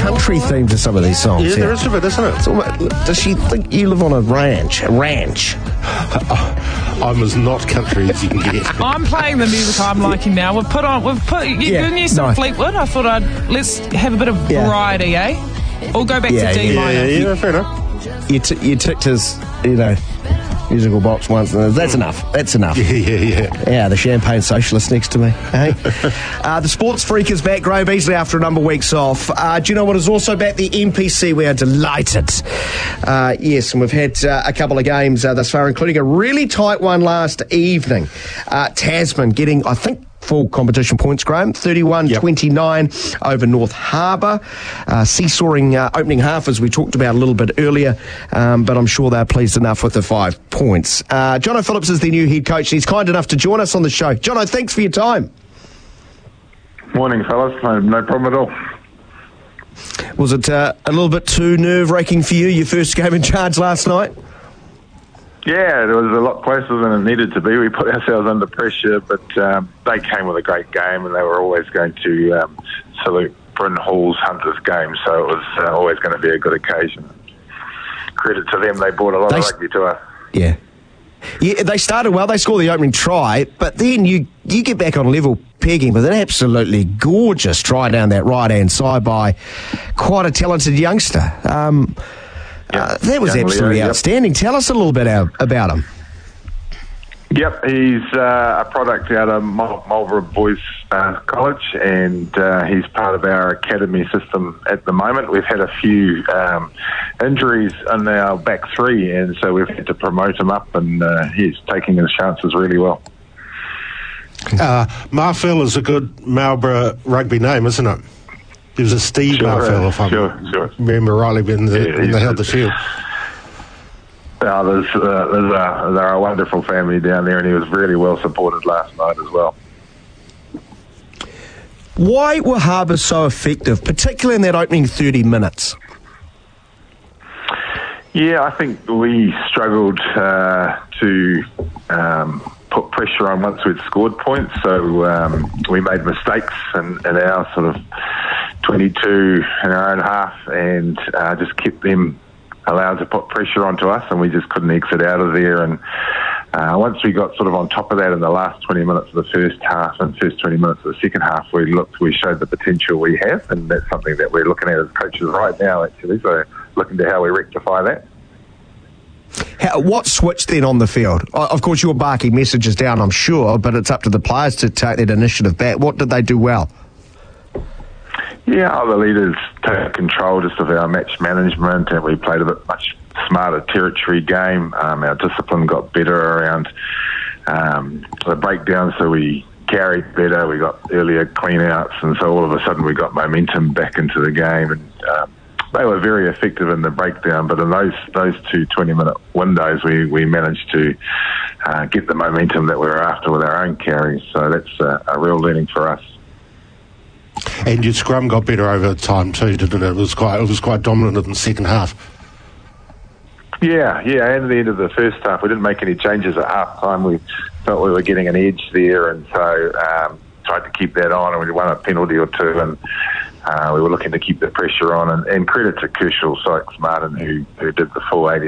country theme to some of these songs. Yeah, there is a bit, isn't it? It's almost, does she think you live on a ranch? I'm as not country as you can get. I'm playing the music I'm liking now. You've given you some Fleetwood. I thought let's have a bit of variety, eh? Or go back to D minor. Yeah, fair enough. You ticked his, musical box once, and that's enough. That's enough. Yeah, the champagne socialist next to me. Hey? The Sports Freak is back, Graham Beasley, after a number of weeks off. Do you know what is also back? The NPC. We are delighted. Yes, and we've had a couple of games thus far, including a really tight one last evening. Tasman getting, I think, full competition points, Graham. 31-29 over North Harbour. Seesawing opening half, as we talked about a little bit earlier, but I'm sure they're pleased enough with the 5 points. Jono Phillips is the new head coach. He's kind enough to join us on the show. Jono, thanks for your time. Morning, fellas. No problem at all. Was it a little bit too nerve-wracking for you, your first game in charge last night? Yeah, it was a lot closer than it needed to be. We put ourselves under pressure, but they came with a great game, and they were always going to salute Bryn Hall's Hunters game, so it was always going to be a good occasion. Credit to them, they brought a lot of rugby to us. Yeah, they started well. They scored the opening try, but then you get back on level pegging with an absolutely gorgeous try down that right-hand side by quite a talented youngster. That was absolutely outstanding. Tell us a little bit about him. Yep, he's a product out of Marlborough Boys College, and he's part of our academy system at the moment. We've had a few injuries in our back three, and so we've had to promote him up, and he's taking his chances really well. Marfell is a good Marlborough rugby name, isn't it? It was a Steve Marfell, if I remember rightly, when they held the shield. They're a wonderful family down there, and he was really well supported last night as well. Why were Harbour so effective, particularly in that opening 30 minutes? Yeah, I think we struggled to put pressure on once we'd scored points, so we made mistakes in our sort of 22 in our own half, and just kept them allowed to put pressure onto us, and we just couldn't exit out of there. And once we got sort of on top of that in the last 20 minutes of the first half and first 20 minutes of the second half, we showed the potential we have, and that's something that we're looking at as coaches right now, actually, so looking to how we rectify that. What switched then on the field? Of course, you're barking messages down, I'm sure, but it's up to the players to take that initiative back. What did they do well? Yeah, the leaders took control just of our match management, and we played a bit much smarter territory game. Our discipline got better around the breakdown, so we carried better. We got earlier clean-outs, and so all of a sudden we got momentum back into the game. And they were very effective in the breakdown, but in those two 20-minute windows, we managed to get the momentum that we were after with our own carries. So that's a real learning for us. And your scrum got better over time too, didn't it? It was quite dominant in the second half. Yeah, and at the end of the first half, we didn't make any changes at half time. We felt we were getting an edge there, and so tried to keep that on, and we won a penalty or two, and we were looking to keep the pressure on. And credit to Kershaw Sykes Martin, who did the full 80